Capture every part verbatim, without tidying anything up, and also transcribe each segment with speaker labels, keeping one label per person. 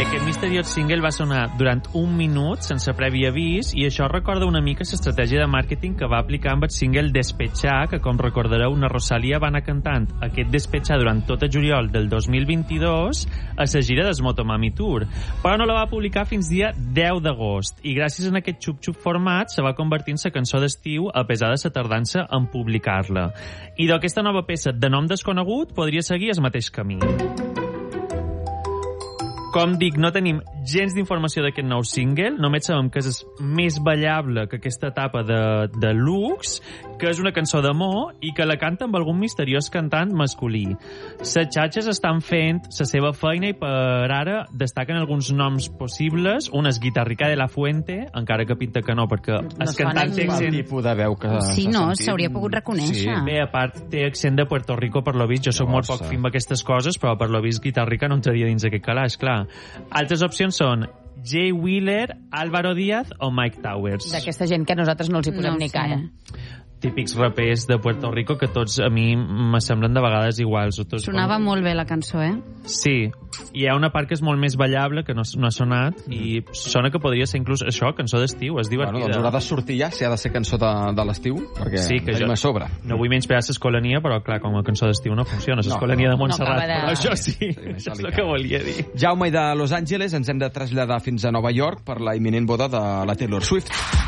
Speaker 1: Bé, aquest misteriós single va sonar durant un minut sense previ avís i això recorda una mica l'estratègia de màrqueting que va aplicar amb el single Despechar, que com recordareu una Rosalía va anar cantant aquest Despechar durant tot el juliol del dos mil vint-i-dos a la gira del Motomami Tour, però no la va publicar fins dia deu d'agost i gràcies a aquest xup-xup format se va convertir en la cançó d'estiu a pesar de la tardança en publicar-la. I d'aquesta nova peça de nom desconegut podria seguir el mateix camí. Com dic, no tenim gens d'informació d'aquest nou single, només sabem que és més ballable que aquesta etapa de, de Lux, que és una cançó d'amor i que la canta amb algun misteriós cantant masculí. Les xarxes estan fent la seva feina i per ara destaquen alguns noms possibles. Un és Guitarrica de la Fuente, encara que pinta que no, perquè
Speaker 2: No
Speaker 1: el cantant té accent...
Speaker 3: tipus de veu que
Speaker 2: Sí, no, s'hauria pogut reconèixer.
Speaker 1: Sí. Bé, a part, té accent de Puerto Rico, per lo vist. Jo soc molt poc fin amb aquestes coses, però per lo vist Guitarrica no entraria dins aquest calaix, clar. Altres opcions són Jay Wheeler, Álvaro Díaz o Mike Towers.
Speaker 2: D'aquesta gent que nosaltres no els hi posem
Speaker 4: No
Speaker 2: ni
Speaker 4: sé.
Speaker 2: cara.
Speaker 1: Típics rapers de Puerto Rico que tots a mi me semblen de vegades iguals. O tots
Speaker 4: Sonava molt bé la cançó, eh?
Speaker 1: Sí, hi ha una part que és molt més ballable, que no, no ha sonat, i sona que podria ser inclús això, cançó d'estiu, és divertida.
Speaker 3: Bueno, doncs haurà de sortir ja, si ha de ser cançó de, de l'estiu, perquè
Speaker 1: Sí, que
Speaker 3: tenim
Speaker 1: jo-
Speaker 3: a sobre.
Speaker 1: No vull menysprear l'Escolania, però clar, com a cançó d'estiu no funciona. L'Escolania
Speaker 3: no,
Speaker 1: de Montserrat,
Speaker 2: no acaba de-
Speaker 1: però això sí,
Speaker 3: Sí,
Speaker 1: això és
Speaker 3: delicat.
Speaker 1: el que volia dir.
Speaker 3: Jaume, i de Los Angeles ens hem de traslladar fins a Nova York per la imminent boda de la Taylor Swift.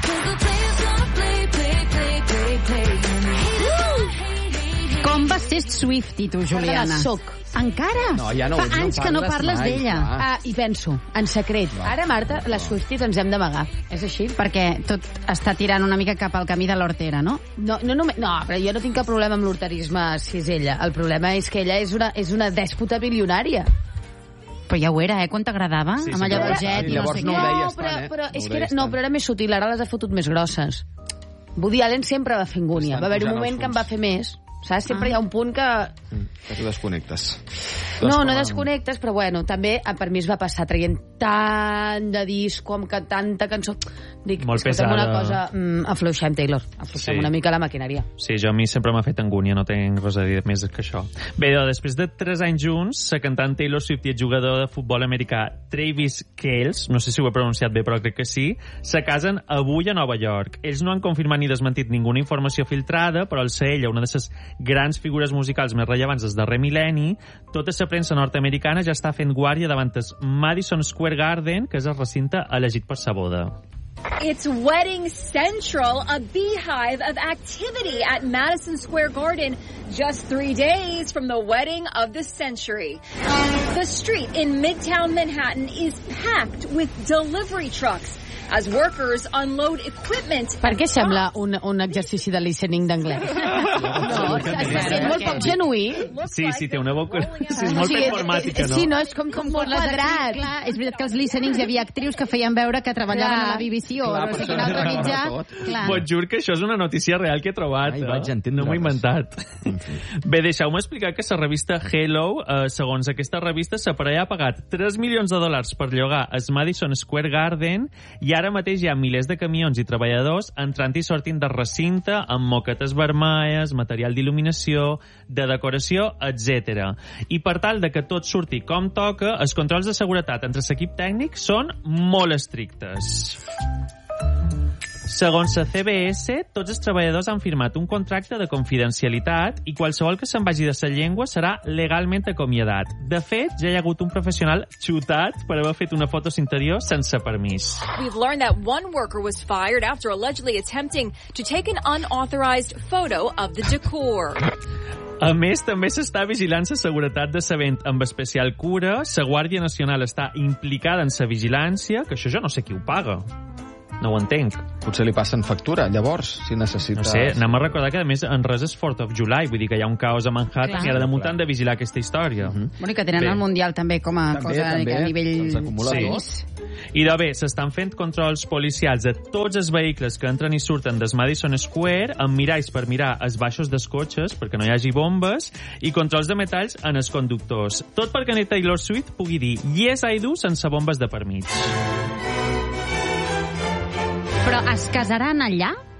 Speaker 4: Com vas ser Swiftie, tu, Juliana?
Speaker 2: Soc.
Speaker 4: Encara?
Speaker 3: No, ja no-
Speaker 4: Fa
Speaker 3: no
Speaker 4: anys que no
Speaker 3: parles
Speaker 4: parles
Speaker 3: mai,
Speaker 4: d'ella.
Speaker 3: clar.
Speaker 2: Ah, i penso, en secret. Ara, Marta, les Swifties ens hem d'amagar. És així?
Speaker 4: Perquè tot està tirant una mica cap al camí de l'Hortera, no?
Speaker 2: No, no, no, no, però jo no tinc cap problema amb l'horterisme si és ella. El problema és que ella és una, és una dèspota bilionària.
Speaker 4: Però ja ho era, eh, quan t'agradava?
Speaker 1: Sí,
Speaker 4: amb
Speaker 1: sí,
Speaker 4: allò
Speaker 1: però-
Speaker 4: del jet
Speaker 3: i
Speaker 4: i no
Speaker 3: llavors
Speaker 4: sé
Speaker 3: no
Speaker 4: què.
Speaker 3: ho deies
Speaker 2: però,
Speaker 3: tant, eh?
Speaker 2: però
Speaker 3: No
Speaker 2: és
Speaker 3: ho
Speaker 2: que era,
Speaker 3: deies
Speaker 2: no,
Speaker 3: tant.
Speaker 2: però era més sutil, ara les ha fotut més grosses. Woody Allen sempre va fer angúnia.
Speaker 3: Estan
Speaker 2: Va haver un
Speaker 3: pujant
Speaker 2: moment
Speaker 3: els
Speaker 2: que en
Speaker 3: fons.
Speaker 2: va fer més. Saps? Sempre
Speaker 4: Ah.
Speaker 2: hi ha un punt que...
Speaker 3: Que tu desconnectes.
Speaker 2: No, no desconnectes, però bueno, també eh, per mi es va passar traient tant de disco, amb que tanta cançó... Dic,
Speaker 1: Molt
Speaker 2: escolta'm una
Speaker 1: pesada.
Speaker 2: cosa, mm, afluixem, Taylor, afluixem
Speaker 1: Sí.
Speaker 2: una mica la maquinària.
Speaker 1: Sí, jo a mi sempre m'ha fet angúnia, no tinc res a dir més que això. Bé, doncs, després de tres anys junts, la cantant Taylor Swift i el jugador de futbol americà Travis Kelce, no sé si ho he pronunciat bé, però crec que sí, se casen avui a Nova York. Ells no han confirmat ni desmentit ninguna informació filtrada, però al ser ella una de les grans figures musicals més rellevants del darrer mil·lenni, tota la premsa nord-americana ja està fent guàrdia davant el Madison Square Garden, que és el recinte elegit per sa boda.
Speaker 5: It's Wedding Central, a beehive of activity at Madison Square Garden, just three days from the wedding of the century. The street in Midtown Manhattan is packed with delivery trucks as workers unload equipment.
Speaker 2: Per què sembla un, un exercici de listening d'anglès? No, està sent molt poc genuí.
Speaker 1: Sí, sí, té una boca... Sí, és molt performàtica, no?
Speaker 2: Sí, no, és com, com molt
Speaker 4: Les
Speaker 2: quadrat.
Speaker 4: actrius, clar, és veritat que els listenings hi havia actrius que feien veure que treballaven
Speaker 2: Clar.
Speaker 4: a la B B C o
Speaker 3: Clar,
Speaker 4: no sé
Speaker 3: per
Speaker 4: quin
Speaker 3: això
Speaker 4: altre
Speaker 3: era
Speaker 4: mitjà.
Speaker 3: tot.
Speaker 4: Clar.
Speaker 1: Vos jur que això és una notícia real que he trobat.
Speaker 3: Ai,
Speaker 1: eh?
Speaker 3: vaig entendre
Speaker 1: No m'ho he
Speaker 3: res.
Speaker 1: inventat. Bé, deixeu-me explicar que la revista Hello, eh, segons aquesta revista, la parella ha pagat tres milions de dòlars per llogar el Madison Square Garden i ara mateix hi ha milers de camions i treballadors entrant i sortint de recinte amb moquetes vermelles, material d'il·luminació, de decoració, etcètera. I per tal de que tot surti com toca, els controls de seguretat entre l'equip tècnic són molt estrictes. Segons la C B S, tots els treballadors han firmat un contracte de confidencialitat i qualsevol que se'n vagi de la llengua serà legalment acomiadat. De fet, ja hi ha hagut un professional xutat per haver fet una foto interior sense permís.
Speaker 5: We've learned that one worker was fired after allegedly attempting to take an unauthorized photo of the decor.
Speaker 1: A més, també s'està vigilant la seguretat de l'event amb especial cura. La Guàrdia Nacional està implicada en la vigilància, que això jo no sé qui ho paga. No ho entenc.
Speaker 3: Potser li passen factura, llavors, si necessites...
Speaker 1: No sé, anem a recordar que, a més, en res és fourth of July, vull dir que hi ha un caos a Manhattan
Speaker 4: Clar.
Speaker 1: i ara de munt han de vigilar aquesta història.
Speaker 3: Mhm.
Speaker 4: Bueno, i que tenen
Speaker 1: Bé.
Speaker 4: el Mundial també com a
Speaker 3: També,
Speaker 4: cosa
Speaker 3: també,
Speaker 4: a nivell...
Speaker 3: els acumuladors.
Speaker 1: Sí. I de bé, s'estan fent controls policials de tots els vehicles que entren i surten des Madison Square amb miralls per mirar els baixos dels cotxes perquè no hi hagi bombes i controls de metalls en els conductors. Tot perquè ni Taylor Swift pugui dir yes I do sense bombes de per mig.
Speaker 4: Però es casaran allà?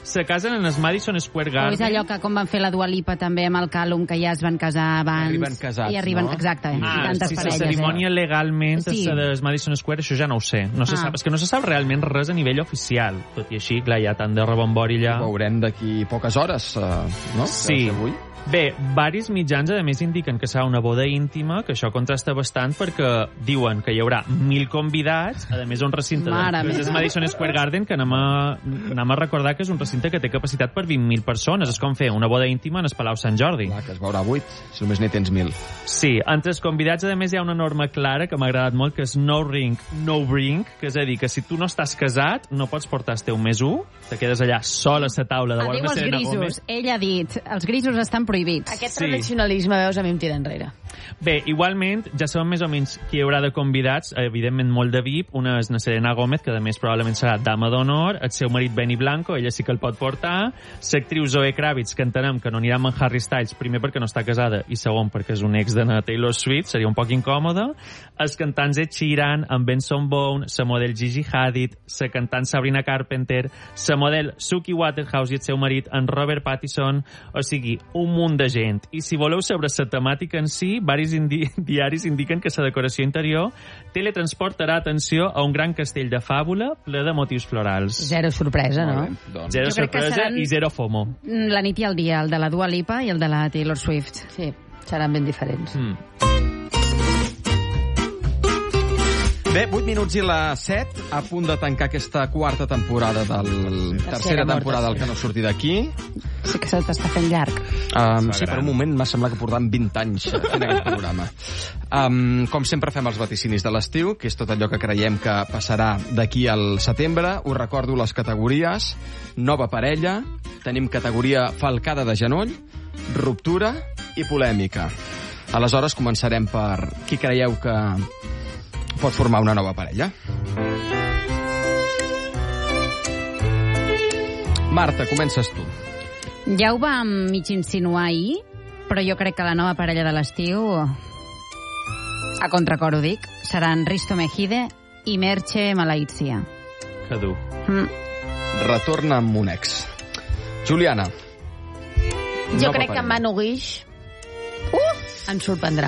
Speaker 1: se casen en el Madison Square
Speaker 4: O
Speaker 1: Garden.
Speaker 4: és allò que com van fer la Dua Lipa també amb el Callum, que ja es van casar abans.
Speaker 3: I arriben casats,
Speaker 4: I arriben,
Speaker 3: no?
Speaker 4: exacte, eh?
Speaker 1: Ah,
Speaker 4: tantes
Speaker 1: si la
Speaker 4: parelles.
Speaker 1: cerimònia
Speaker 4: eh?
Speaker 1: legalment
Speaker 4: Sí.
Speaker 1: és la del Madison Square, això ja no ho sé. No se
Speaker 4: Ah.
Speaker 1: sap, és que no se sap realment res a nivell oficial. Tot i així, clar, hi ha tant de rebombori allà.
Speaker 3: Ho veurem d'aquí poques hores, uh, no?
Speaker 1: Sí.
Speaker 3: Avui.
Speaker 1: Bé, varis mitjans, a més, indiquen que serà una boda íntima, que això contrasta bastant perquè diuen que hi haurà mil convidats, a més un recinte
Speaker 4: Mare
Speaker 1: de, que és
Speaker 4: meva.
Speaker 1: Madison Square Garden, que anem a, anem a recordar que és un recinte que té capacitat per vint mil persones. És com fer una boda íntima en el Palau Sant Jordi.
Speaker 3: Clar, que es veurà vuit, si només n'hi tens mil.
Speaker 1: Sí, entre els convidats, a més, hi ha una norma clara que m'ha agradat molt, que és no ring, no bring, que és a dir, que si tu no estàs casat, no pots portar el teu més u, te quedes allà sol a la taula de
Speaker 4: Adéu
Speaker 1: guarda
Speaker 4: als
Speaker 1: Serena
Speaker 4: grisos.
Speaker 1: Gómez.
Speaker 4: Ell ha dit, els grisos estan prohibits.
Speaker 2: Aquest
Speaker 1: Sí.
Speaker 2: tradicionalisme, veus, a mi em tira enrere.
Speaker 1: Bé, igualment, ja sabem més o menys qui hi haurà de convidats, evidentment molt de V I P. Una és na Serena Gómez, que a més probablement serà dama d'honor, el seu marit Benny Blanco, ella sí que el pot portar, l'actriu Zoe Kravitz, que entenem que no anirà amb en Harry Styles, primer perquè no està casada i segon perquè és un ex de na Taylor Swift, seria un poc incòmode, els cantants Ed Sheeran, en Benson Boone, la model Gigi Hadid, la cantant Sabrina Carpenter, la model Suki Waterhouse i el seu marit en Robert Pattinson, o sigui, un munt de gent. I si voleu saber la temàtica en si, varis indi diaris indiquen que la decoració interior teletransportarà atenció a un gran castell de fàbula ple de motius florals.
Speaker 2: Zero sorpresa, no?
Speaker 3: Molt bé, doncs.
Speaker 1: Zero
Speaker 4: Jo crec que
Speaker 1: sorpresa
Speaker 4: seran-
Speaker 1: i zero FOMO.
Speaker 4: La nit i el dia, el de la Dua Lipa i el de la Taylor Swift.
Speaker 2: Sí, seran ben diferents.
Speaker 1: Mm.
Speaker 3: Bé, vuit minuts i la set, a punt de tancar aquesta quarta temporada del... Tercera
Speaker 2: mort,
Speaker 3: temporada del Que no surti d'aquí.
Speaker 4: Sí que se t'està fent llarg.
Speaker 3: Um, sí, per un moment m'ha semblat que portàvem vint anys fent aquest programa. Um, com sempre fem els vaticinis de l'estiu, que és tot allò que creiem que passarà d'aquí al setembre. Us recordo les categories. Nova parella, tenim categoria falcada de genoll, ruptura i polèmica. Aleshores començarem per qui creieu que pot formar una nova parella. Marta, comences tu.
Speaker 4: Ja ho vam mig insinuar ahir, però jo crec que la nova parella de l'estiu, a contracor ho dic, seran Risto Mejide i Merche Malaizia.
Speaker 1: Que dur.
Speaker 4: Mm.
Speaker 3: Retorna amb un ex. Juliana.
Speaker 2: Jo
Speaker 3: nova
Speaker 2: crec que
Speaker 3: parella.
Speaker 2: Manu Guix uh, em sorprendrà.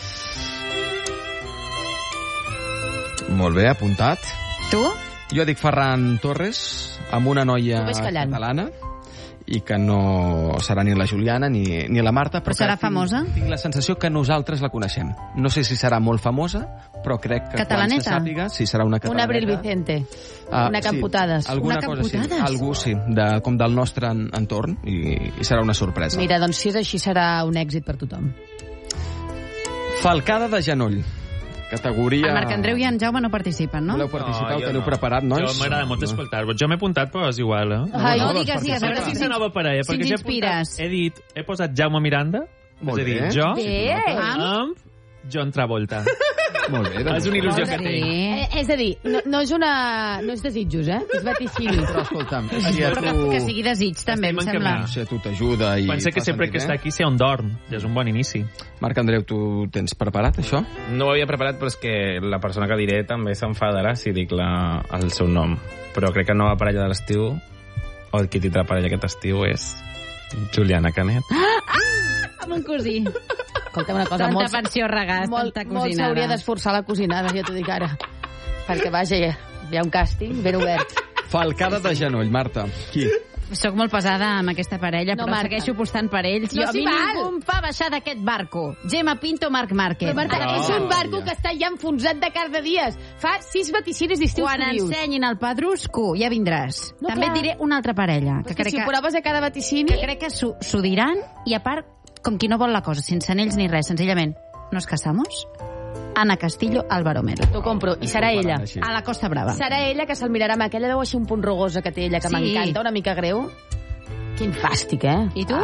Speaker 3: Molt bé, apuntat.
Speaker 4: Tu?
Speaker 3: Jo dic Ferran Torres, amb una noia
Speaker 2: Tu ves callant.
Speaker 3: catalana, i que no serà ni la Juliana ni, ni la Marta.
Speaker 4: Però
Speaker 3: que
Speaker 4: serà
Speaker 3: tinc,
Speaker 4: famosa?
Speaker 3: Tinc la sensació que nosaltres la coneixem. No sé si serà molt famosa, però crec que
Speaker 4: Catalaneta?
Speaker 3: quan se sàpiga, si serà una
Speaker 2: Un
Speaker 3: catalaneta...
Speaker 2: Abril Vicente.
Speaker 3: Ah,
Speaker 2: una Camputades.
Speaker 3: Sí, alguna
Speaker 4: Una
Speaker 3: cosa així.
Speaker 4: Camputades?
Speaker 3: Algú, sí, de, com del nostre en, entorn, i, i serà una sorpresa.
Speaker 2: Mira, doncs si és així serà un èxit per tothom.
Speaker 3: Falcada de genoll. Categoria...
Speaker 4: El Marc Andreu i en Jaume no participen, no?
Speaker 3: Voleu participar?
Speaker 1: No,
Speaker 3: Ho
Speaker 1: jo
Speaker 3: teniu
Speaker 1: no.
Speaker 3: preparat, nois?
Speaker 1: Jo m'agrada molt escoltar-vos. Jo m'he apuntat, però és igual, eh?
Speaker 2: Ai,
Speaker 3: no,
Speaker 4: no,
Speaker 3: doncs
Speaker 4: digues, digues, a veure
Speaker 1: Si
Speaker 4: si
Speaker 1: és una nova parella,
Speaker 4: si
Speaker 1: perquè
Speaker 4: ens
Speaker 1: jo he apuntat,
Speaker 4: inspires.
Speaker 1: he dit, he posat Jaume Miranda,
Speaker 3: Molt
Speaker 1: és a dir,
Speaker 3: bé.
Speaker 1: jo,
Speaker 2: Bé.
Speaker 1: amb John Travolta.
Speaker 3: Molt bé.
Speaker 1: És una il·lusió que
Speaker 4: Sí.
Speaker 1: tinc.
Speaker 2: Eh, és a dir, no, no és una... no és desitjos, eh? És vaticini.
Speaker 3: Però escolta'm, si a
Speaker 4: Però que,
Speaker 3: tu...
Speaker 4: que sigui desig, també, em
Speaker 1: Estem
Speaker 4: sembla.
Speaker 1: encaminant.
Speaker 3: Si a tu t'ajuda i...
Speaker 1: Pensa que
Speaker 3: fa
Speaker 1: sempre
Speaker 3: sentir
Speaker 1: que
Speaker 3: bé.
Speaker 1: està aquí sé on dorm. Ja és un bon inici.
Speaker 3: Marc Andreu, tu tens preparat, això?
Speaker 6: No ho havia preparat, però és que la persona que diré també s'enfadarà si dic la, el seu nom. Però crec que nova parella de l'estiu, o el qui tindrà parella aquest estiu, és Juliana Canet.
Speaker 4: Amb un cosí.
Speaker 2: Escolta, una cosa,
Speaker 4: Tanta
Speaker 2: molt,
Speaker 4: pensió regàs,
Speaker 2: molt,
Speaker 4: tanta
Speaker 2: molt
Speaker 4: cosinada.
Speaker 2: s'hauria d'esforçar la cosinada, ja t'ho dic ara. Perquè, vaja, hi ha, hi ha un càsting ben obert.
Speaker 3: Falcada de genoll, Marta. Qui?
Speaker 4: Soc molt pesada amb aquesta parella,
Speaker 2: No,
Speaker 4: però
Speaker 2: Marta.
Speaker 4: segueixo apostant per ells.
Speaker 2: No
Speaker 4: Jo, a
Speaker 2: s'hi
Speaker 4: mi
Speaker 2: val.
Speaker 4: ningú em fa baixar d'aquest barco. Gemma Pinto, Marc Márquez.
Speaker 2: Però, Marta,
Speaker 1: No.
Speaker 2: és un barco que està ja enfonsat de cada dies. Fa sis vaticinis d'estiu
Speaker 4: Quan
Speaker 2: que dius.
Speaker 4: ensenyin el Pedrusco, ja vindràs.
Speaker 2: No,
Speaker 4: També
Speaker 2: clar.
Speaker 4: et diré una altra parella, que
Speaker 2: Que
Speaker 4: crec
Speaker 2: si
Speaker 4: que,
Speaker 2: ho proves a cada vaticini...
Speaker 4: que, crec que s'ho s'ho diran, i a part, com qui no vol la cosa, sense anells ni res, senzillament. ¿Nos casamos? Ana Castillo, Álvaro Melo.
Speaker 2: T'ho compro. I serà ella.
Speaker 3: Així.
Speaker 4: A la Costa Brava.
Speaker 2: Serà ella que se'l mirarà amb aquella veu així un punt rugosa que té ella, que
Speaker 4: Sí.
Speaker 2: m'encanta, una mica greu. Quin fàstic, eh?
Speaker 4: I tu?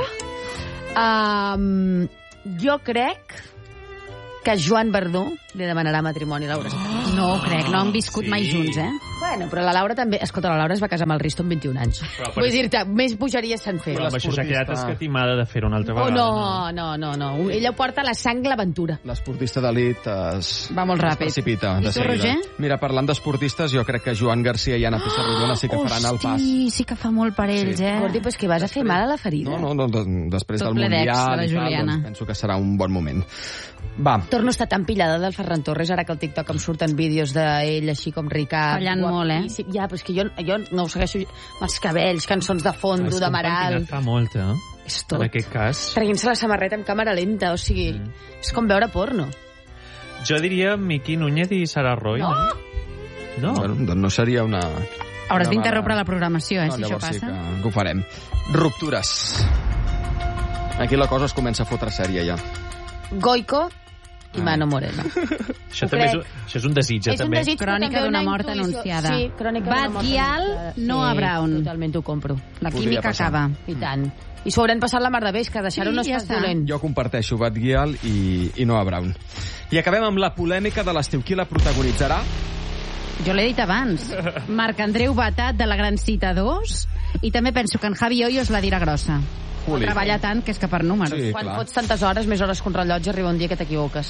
Speaker 2: Um, jo crec que Joan Verdú li demanarà matrimoni a Laura.
Speaker 4: No ho crec, no han viscut
Speaker 1: Sí.
Speaker 4: mai junts, eh?
Speaker 2: Bueno, però la Laura també... Escolta, la Laura es va casar amb el Risto amb vint-i-un anys.
Speaker 1: Però, però
Speaker 2: Vull
Speaker 1: és-
Speaker 2: dir-te, més pujaries s'han fet.
Speaker 1: Però amb això s'ha quedat escatimada de fer-ho una altra
Speaker 2: Oh,
Speaker 1: vegada.
Speaker 2: no, no, no, no. Ella ho porta a la sang l'aventura.
Speaker 3: L'esportista d'elit es...
Speaker 4: Va molt
Speaker 3: es
Speaker 4: ràpid.
Speaker 3: precipita.
Speaker 4: I
Speaker 3: de
Speaker 4: tu,
Speaker 3: seguida.
Speaker 4: Roger?
Speaker 3: Mira, parlant d'esportistes, jo crec que Joan Garcia i Anna Pissarrodona sí que faran el pas.
Speaker 4: Hosti, sí que fa molt per ells, eh?
Speaker 2: Gordi, pues que vas a fer mal a la ferida.
Speaker 3: No, no, no, de- després
Speaker 4: Tot
Speaker 3: del
Speaker 4: ple d'ex,
Speaker 3: Mundial
Speaker 4: de la
Speaker 3: i tal,
Speaker 4: Juliana.
Speaker 3: doncs penso que serà un bon moment. Va,
Speaker 2: Torno a estar tan pillada del Ferran Torres, ara que al TikTok em surten vídeos d'ell així com Ricard.
Speaker 4: Ballant molt, eh?
Speaker 2: guapíssim. Ja, però és que jo, jo no ho segueixo amb els cabells, cançons de fondo,
Speaker 1: És
Speaker 2: de
Speaker 1: que un
Speaker 2: Amaral.
Speaker 1: pentinat fa molt, eh?
Speaker 2: És tot.
Speaker 1: En aquest cas.
Speaker 2: Traient-se la samarreta amb càmera lenta, o sigui,
Speaker 1: Mm.
Speaker 2: és com veure porno.
Speaker 1: Jo diria Miqui Núñez i Sara Roy, no? No?
Speaker 3: bueno, doncs no seria una...
Speaker 4: Hauràs
Speaker 3: una
Speaker 4: d'interrompre
Speaker 3: mala-
Speaker 4: la programació, eh,
Speaker 3: No,
Speaker 4: si això
Speaker 3: llavors sí
Speaker 4: passa.
Speaker 3: que, que ho farem. Ruptures. Aquí la cosa es comença a fotre sèria, ja.
Speaker 2: Goico i Mano Moreno.
Speaker 1: Això
Speaker 2: Ho
Speaker 1: també és,
Speaker 2: crec.
Speaker 1: això és un desig, eh,
Speaker 2: És un
Speaker 1: també.
Speaker 2: desig, però
Speaker 4: Crònica
Speaker 2: també
Speaker 4: d'una
Speaker 2: una
Speaker 4: mort
Speaker 2: intuïció.
Speaker 4: anunciada.
Speaker 2: Sí, crònica
Speaker 4: Bad
Speaker 2: d'una mort
Speaker 4: Gyal,
Speaker 2: anunciada.
Speaker 4: Noah
Speaker 2: Sí,
Speaker 4: Brown.
Speaker 2: Totalment ho compro.
Speaker 4: La
Speaker 3: Podria
Speaker 4: química
Speaker 3: passar.
Speaker 4: acaba.
Speaker 2: I tant. I s'ho haurem passat la mar de bé, que deixar-ho
Speaker 4: Sí,
Speaker 2: no és
Speaker 4: ja
Speaker 2: pas
Speaker 4: està.
Speaker 2: dolent.
Speaker 3: Jo comparteixo Bad Gyal i, i Noah Brown. I acabem amb la polèmica de l'estiu. Qui la protagonitzarà?
Speaker 4: Jo l'he dit abans. Marc Andreu Batat, de la Gran Cita dos, i també penso que en Javi Hoyo és la dira grossa.
Speaker 3: Juli.
Speaker 4: Treballa tant que és que per números.
Speaker 3: Sí.
Speaker 2: Quan
Speaker 3: clar.
Speaker 2: fots tantes hores, més hores que un rellotge, arriba un dia que t'equivoques.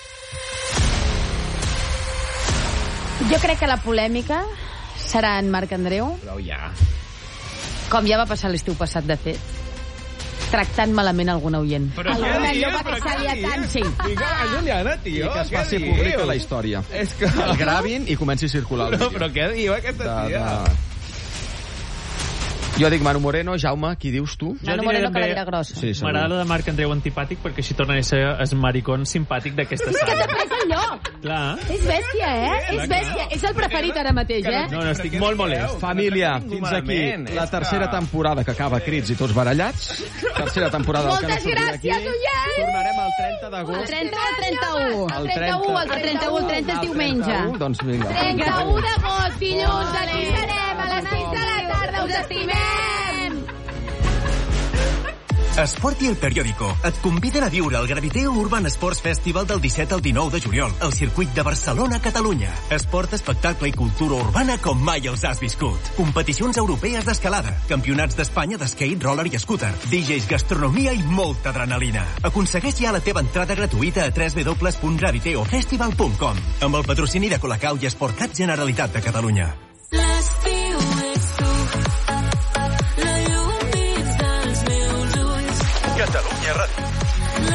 Speaker 2: Jo crec que la polèmica serà en Marc Andreu,
Speaker 6: Però ja.
Speaker 2: com ja va passar l'estiu passat, de fet, tractant malament algun oient.
Speaker 6: Però què
Speaker 2: Alguna
Speaker 6: dius?
Speaker 2: llopa
Speaker 6: Però
Speaker 2: que
Speaker 6: què
Speaker 2: se li
Speaker 6: dius?
Speaker 2: atansi.
Speaker 6: Vinga, la Juliana, tio.
Speaker 3: I que es
Speaker 6: què
Speaker 3: faci
Speaker 6: dius?
Speaker 3: pública la història.
Speaker 6: És que...
Speaker 3: El gravin i comenci a circular el
Speaker 6: No,
Speaker 3: vídeo.
Speaker 6: però què diu aquesta
Speaker 3: De-
Speaker 6: tia?
Speaker 3: de- Jo dic Manu Moreno. Jaume, qui dius tu?
Speaker 2: Manu
Speaker 1: diré
Speaker 2: Moreno, que la
Speaker 1: també-
Speaker 2: dirà grossa.
Speaker 3: Sí, segur.
Speaker 1: M'agrada la de Marc Andreu antipàtic perquè així torna a ser el maricón simpàtic d'aquesta
Speaker 2: Que
Speaker 1: sala.
Speaker 2: t'ha pres el lloc.
Speaker 1: Clar.
Speaker 2: És bèstia, eh? És bèstia. És el preferit ara mateix, eh?
Speaker 1: No, no, estic molt molest.
Speaker 3: Família, fins aquí la tercera temporada que acaba crits i tots barallats. Tercera temporada del que no
Speaker 2: Moltes
Speaker 3: sortirà aquí.
Speaker 2: gràcies, oients!
Speaker 3: Tornarem el trenta d'agost.
Speaker 4: El trenta o el trenta-u?
Speaker 2: El trenta-u, el
Speaker 4: El trenta-u, el trenta és diumenge.
Speaker 3: trenta-u, doncs vinga.
Speaker 2: trenta-u d'agost, dilluns, aquí serem a les sis de la tarda, us estimem!
Speaker 7: Esport i el Periódico et conviden a viure el Graviteo Urban Sports Festival del disset al dinou de juliol al circuit de Barcelona, Catalunya. Esport, espectacle i cultura urbana com mai els has viscut. Competicions europees d'escalada, campionats d'Espanya d'skate, roller i scooter, D Js, gastronomia i molta adrenalina. Aconsegueix ja la teva entrada gratuïta a w w w punt graviteofestival punt com amb el patrocini de Colacau i Esportcat Generalitat de Catalunya.